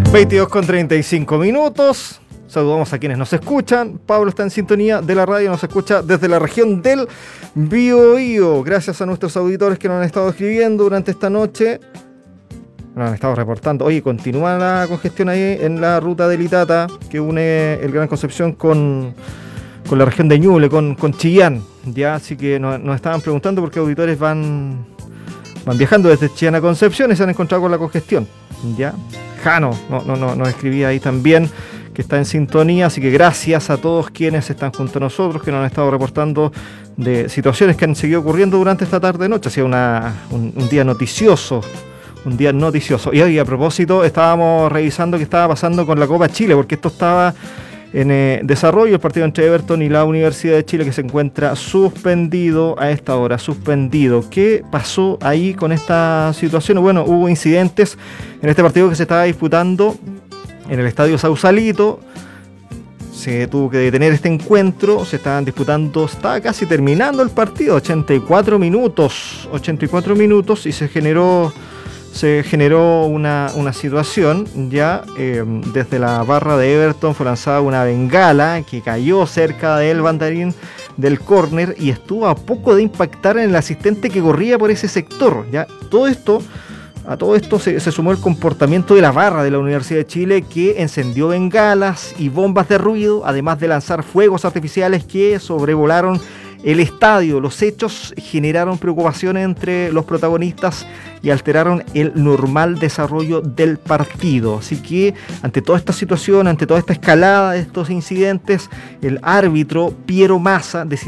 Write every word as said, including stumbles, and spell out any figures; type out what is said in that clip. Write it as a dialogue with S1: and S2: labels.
S1: veintidós con treinta y cinco minutos. Saludamos a quienes nos escuchan. Pablo está en sintonía de la radio, nos escucha desde la región del Biobío. Gracias a nuestros auditores que nos han estado escribiendo durante esta noche. Nos han estado reportando. Oye, continúa la congestión ahí en la ruta del Itata que une el Gran Concepción con, con la región de Ñuble, con, con Chillán. Ya, así que nos, nos estaban preguntando por qué auditores van, van viajando desde Chillán a Concepción y se han encontrado con la congestión. Ya, Jano no, no, no, nos escribía ahí también que está en sintonía, así que gracias a todos quienes están junto a nosotros, que nos han estado reportando de situaciones que han seguido ocurriendo durante esta tarde-noche. Ha sido una, un, un día noticioso, un día noticioso. Y hoy, a propósito, estábamos revisando qué estaba pasando con la Copa Chile, porque esto estaba en eh, desarrollo, el partido entre Everton y la Universidad de Chile, que se encuentra suspendido a esta hora, suspendido. ¿Qué pasó ahí con esta situación? Bueno, hubo incidentes en este partido que se estaba disputando en el Estadio Sausalito. Se tuvo que detener este encuentro, se estaban disputando, estaba casi terminando el partido, ochenta y cuatro minutos, ochenta y cuatro minutos, y se generó se generó una, una situación, ya eh, desde la barra de Everton fue lanzada una bengala que cayó cerca del banderín del córner y estuvo a poco de impactar en el asistente que corría por ese sector. Ya todo esto A todo esto se, se sumó el comportamiento de la barra de la Universidad de Chile, que encendió bengalas y bombas de ruido, además de lanzar fuegos artificiales que sobrevolaron el estadio. Los hechos generaron preocupación entre los protagonistas y alteraron el normal desarrollo del partido. Así que ante toda esta situación, ante toda esta escalada de estos incidentes, el árbitro Piero Massa decidió